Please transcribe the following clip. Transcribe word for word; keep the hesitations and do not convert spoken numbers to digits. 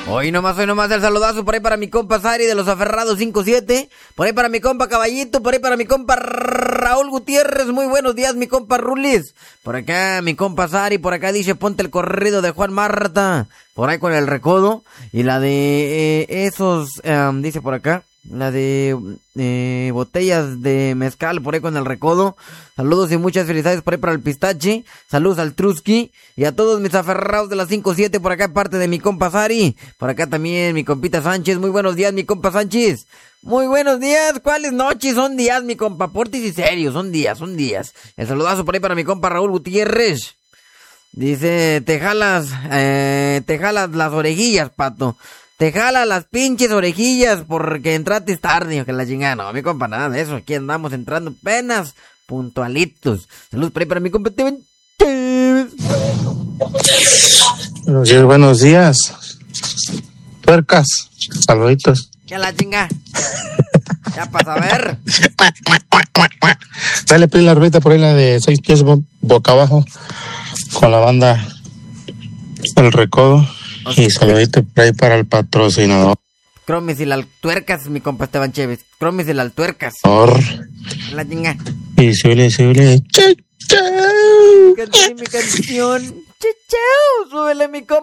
Hoy nomás, hoy nomás el saludazo por ahí para mi compa Sari de los Aferrados cinco siete. Por ahí para mi compa Caballito, por ahí para mi compa Raúl Gutiérrez. Muy buenos días, mi compa Rulis. Por acá mi compa Sari, por acá dice ponte el corrido de Juan Marta. Por ahí con el recodo. Y la de eh, esos, um, dice por acá. La de eh, botellas de mezcal por ahí con el recodo. Saludos y muchas felicidades por ahí para el pistache. Saludos al Truski y a todos mis aferrados de las cinco siete por acá, parte de mi compa Sari. Por acá también mi compita Sánchez. Muy buenos días, mi compa Sánchez. Muy buenos días. ¿Cuáles noches? Son días, mi compa. Portis y serio. Son días, son días. El saludazo por ahí para mi compa Raúl Gutiérrez. Dice, te jalas, eh, te jalas las orejillas, pato. Te jala las pinches orejillas porque entraste tarde, que la chingada. No, mi compa, nada de eso. Aquí andamos entrando apenas puntualitos. Saludos por ahí para mi compa Steven. Buenos días, buenos días. Tuercas, saluditos. Que la chingada. Ya para saber. Dale, pide la rueda por ahí, la de seis pies boca abajo, con la banda El Recodo. Okay. Y saludito por ahí para el patrocinador. Cromis y las tuercas, mi compa Esteban Chévez. Cromis y las tuercas. Or. La chinga. Y súbele, súbele. Chau, chau. Canté mi canción. Chau, chau. Súbele, mi compa.